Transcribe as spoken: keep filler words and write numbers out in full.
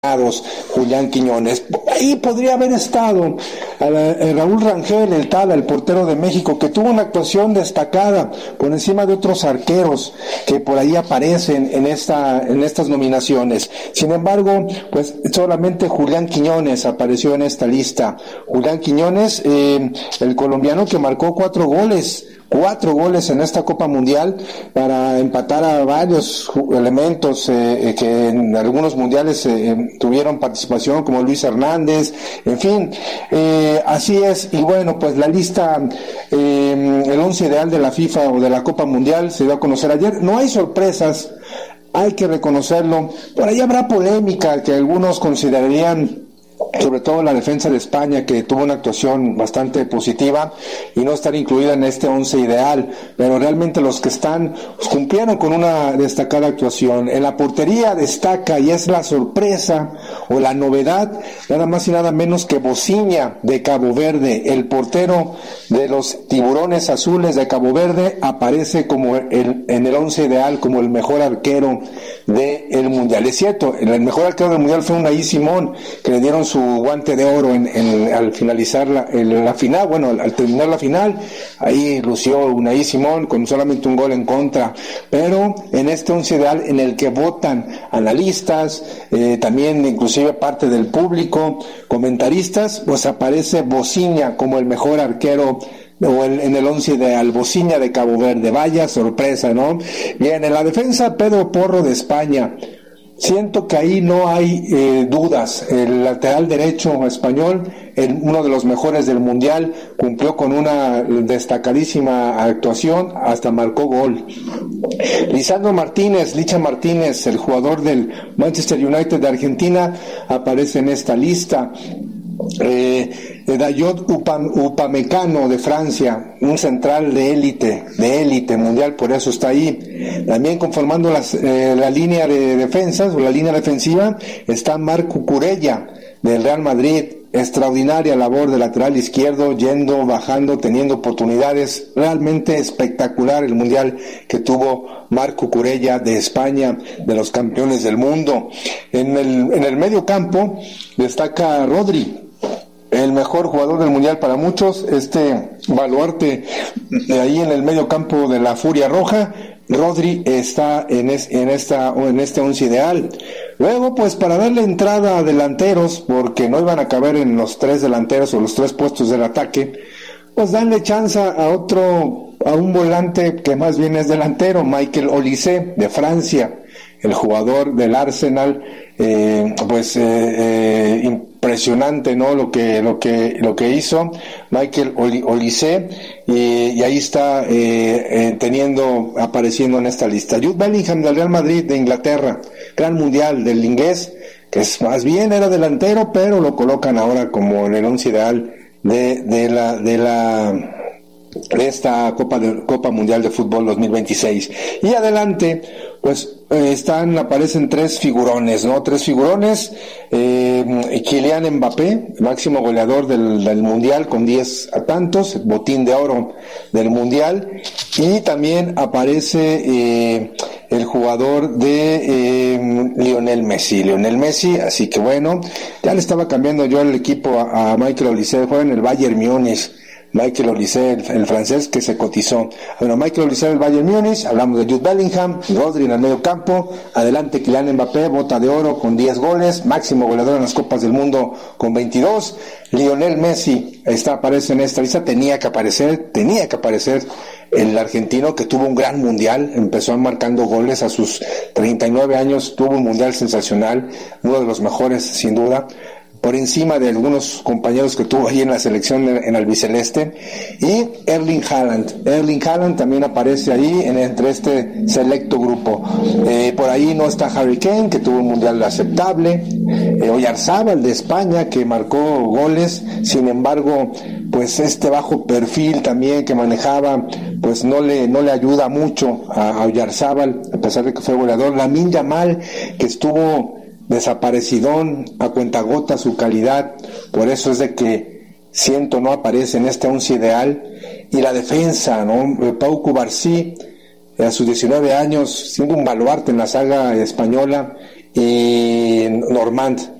Julián Quiñones. Ahí podría haber estado eh, Raúl Rangel, el Tala, el portero de México, que tuvo una actuación destacada por encima de otros arqueros que por ahí aparecen en esta en estas nominaciones. Sin embargo, pues solamente Julián Quiñones apareció en esta lista. Julián Quiñones, eh, el colombiano que marcó cuatro goles cuatro goles en esta Copa Mundial para empatar a varios elementos eh, que en algunos mundiales eh, tuvieron participación, como Luis Hernández, en fin, eh, así es. Y bueno, pues la lista, eh, el once ideal de la FIFA o de la Copa Mundial se dio a conocer ayer. No hay sorpresas, hay que reconocerlo. Por ahí habrá polémica que algunos considerarían, sobre todo la defensa de España, que tuvo una actuación bastante positiva y no estar incluida en este once ideal, pero realmente los que están pues, cumplieron con una destacada actuación. En la portería destaca, y es la sorpresa o la novedad, nada más y nada menos que Bociña de Cabo Verde, el portero de los Tiburones Azules de Cabo Verde, aparece como el, en el once ideal como el mejor arquero del Mundial. Es cierto, el mejor arquero del Mundial fue Unai Simón, que le dieron su guante de oro en, en, al finalizar la, en la final, bueno, al, al terminar la final, ahí lució Unai Simón con solamente un gol en contra, pero en este once ideal en el que votan analistas, eh, también inclusive parte del público, comentaristas, pues aparece Bociña como el mejor arquero o el, en el once ideal, Bociña de Cabo Verde. Vaya sorpresa, ¿no? Bien, en la defensa, Pedro Porro de España. Siento que ahí no hay eh, dudas. El lateral derecho español, el, uno de los mejores del Mundial, cumplió con una destacadísima actuación, hasta marcó gol. Lisandro Martínez, Licha Martínez, el jugador del Manchester United de Argentina, aparece en esta lista. Eh, Dayot Upam, Upamecano de Francia, un central de élite, de élite mundial, por eso está ahí. También conformando las, eh, la línea de defensas o la línea defensiva está Marc Cucurella del Real Madrid. Extraordinaria labor de lateral izquierdo, yendo, bajando, teniendo oportunidades. Realmente espectacular el mundial que tuvo Marc Cucurella de España, de los campeones del mundo. En el, en el medio campo destaca Rodri, el mejor jugador del mundial para muchos, este baluarte de ahí en el medio campo de la Furia Roja. Rodri está en, es, en esta o en este once ideal. Luego, pues para darle entrada a delanteros, porque no iban a caber en los tres delanteros o los tres puestos del ataque, pues danle chance a otro, a un volante que más bien es delantero, Michael Olise de Francia, el jugador del Arsenal, eh, pues eh, eh, impresionante, ¿no? Lo que lo que lo que hizo Michael Olise, y, y ahí está eh, eh, teniendo apareciendo en esta lista. Jude Bellingham del Real Madrid de Inglaterra, gran mundial del inglés, que es más bien era delantero, pero lo colocan ahora como en el once ideal de de la de la de esta Copa de, Copa Mundial de Fútbol dos mil veintiséis. Y adelante, pues eh, están, aparecen tres figurones, ¿no? Tres figurones, eh, Kylian Mbappé, máximo goleador del, del Mundial con diez tantos, botín de oro del Mundial, y también aparece eh, el jugador de eh, Lionel Messi, Lionel Messi, así que bueno, ya le estaba cambiando yo el equipo a, a Michael Olise, juega en el Bayern Múnich. Michael Olise, el, el francés que se cotizó. Bueno, Michael Olise del Bayern Múnich, hablamos de Jude Bellingham, Rodri en el medio campo, adelante Kylian Mbappé, bota de oro con diez goles, máximo goleador en las Copas del Mundo con veintidós, Lionel Messi está, aparece en esta lista, tenía que aparecer, tenía que aparecer el argentino que tuvo un gran mundial, empezó marcando goles a sus treinta y nueve años, tuvo un mundial sensacional, uno de los mejores sin duda, por encima de algunos compañeros que tuvo ahí en la selección en albiceleste. Y Erling Haaland, Erling Haaland también aparece ahí en, entre este selecto grupo. Eh, por ahí no está Harry Kane, que tuvo un mundial aceptable, eh, Oyarzábal de España, que marcó goles, sin embargo, pues este bajo perfil también que manejaba, pues no le no le ayuda mucho a, a Oyarzábal, a pesar de que fue goleador. Lamine Yamal, que estuvo desaparecidón, a cuentagota su calidad, por eso es de que siento no aparece en este once ideal. Y la defensa, ¿no? Pau Cubarsí, a sus diecinueve años, siendo un baluarte en la saga española, y Normand.